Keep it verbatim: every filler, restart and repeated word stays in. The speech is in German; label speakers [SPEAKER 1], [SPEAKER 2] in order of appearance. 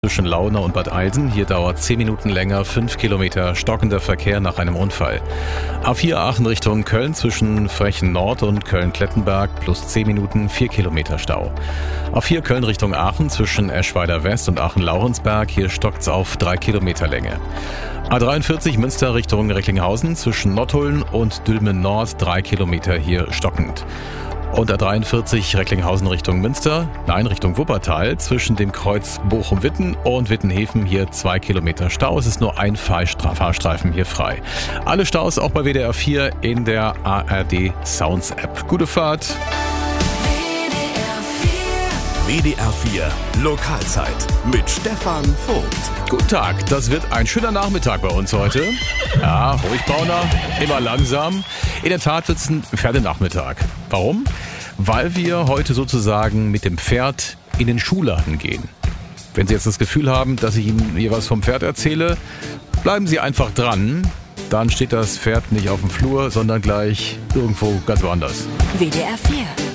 [SPEAKER 1] Zwischen Launa und Bad Eilsen. Hier dauert zehn Minuten länger, fünf Kilometer stockender Verkehr nach einem Unfall. A vier Aachen Richtung Köln zwischen Frechen Nord und Köln-Klettenberg plus zehn Minuten, vier Kilometer Stau. A vier Köln Richtung Aachen zwischen Eschweiler West und Aachen-Laurensberg. Hier stockt's auf drei Kilometer Länge. A dreiundvierzig Münster Richtung Recklinghausen zwischen Nottuln und Dülmen Nord, drei Kilometer hier stockend. Und A dreiundvierzig Recklinghausen Richtung Münster, nein, Richtung Wuppertal, zwischen dem Kreuz Bochum-Witten und Wittenhäfen hier zwei Kilometer Stau. Es ist nur ein Fahrstra- Fahrstreifen hier frei. Alle Staus auch bei W D R vier in der A R D Sounds App. Gute Fahrt!
[SPEAKER 2] W D R vier Lokalzeit mit Stefan Vogt.
[SPEAKER 1] Guten Tag, das wird ein schöner Nachmittag bei uns heute. Ja, ruhig, Bauner, immer langsam. In der Tat wird es ein Pferdenachmittag. Warum? Weil wir heute sozusagen mit dem Pferd in den Schuhladen gehen. Wenn Sie jetzt das Gefühl haben, dass ich Ihnen hier was vom Pferd erzähle, bleiben Sie einfach dran. Dann steht das Pferd nicht auf dem Flur, sondern gleich irgendwo ganz woanders.
[SPEAKER 3] W D R vier